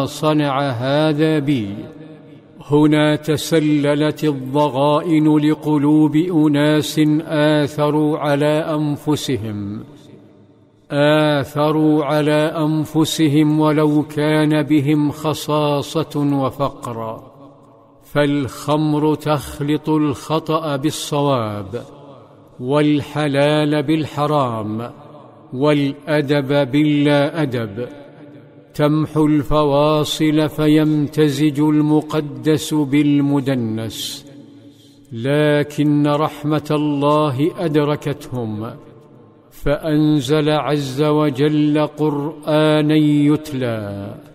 ما صنع هذا بي. هنا تسللت الضغائن لقلوب أناس آثروا على أنفسهم ولو كان بهم خصاصة وفقر. فالخمر تخلط الخطأ بالصواب، والحلال بالحرام، والأدب باللا أدب. تمحو الفواصل فيمتزج المقدس بالمدنس. لكن رحمة الله أدركتهم، فأنزل عز وجل قرآنا يتلى